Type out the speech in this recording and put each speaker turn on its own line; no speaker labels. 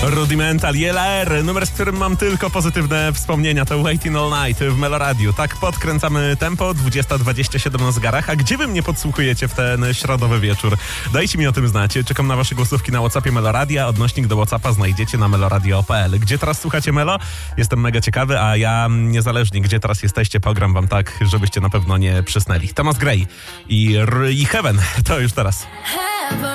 Rudimental, JLR, numer, z którym mam tylko pozytywne wspomnienia, to Waiting All Night w Meloradiu. Tak podkręcamy tempo, 20:27 na zegarach. A gdzie wy mnie podsłuchujecie w ten środowy wieczór? Dajcie mi o tym znać. Czekam na wasze głosówki na WhatsAppie Meloradia. Odnośnik do WhatsAppa znajdziecie na meloradio.pl. Gdzie teraz słuchacie Melo? Jestem mega ciekawy, a ja niezależnie gdzie teraz jesteście, pogram wam tak, żebyście na pewno nie przysnęli. Thomas Gray i Heaven, to już teraz.